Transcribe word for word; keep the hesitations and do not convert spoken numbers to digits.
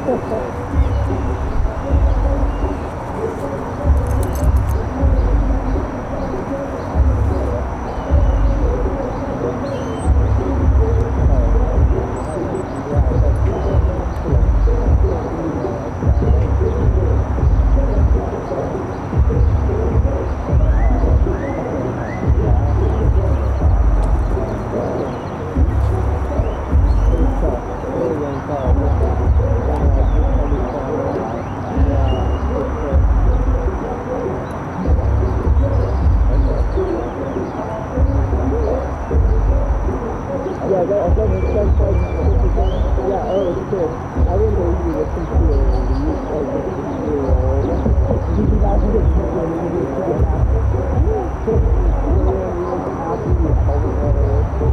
Yeah, that, I think it's some place, yeah, early too. I didn't know you were computer and you like the computer. Did you guys get to the